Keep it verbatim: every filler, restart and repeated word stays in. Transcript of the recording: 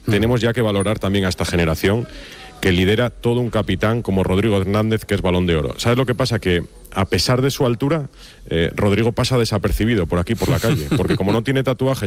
tenemos ya que valorar también a esta generación que lidera todo un capitán como Rodrigo Hernández, que es Balón de Oro. ¿Sabes lo que pasa? Que a pesar de su altura, eh, Rodrigo pasa desapercibido por aquí, por la calle, porque como no tiene tatuajes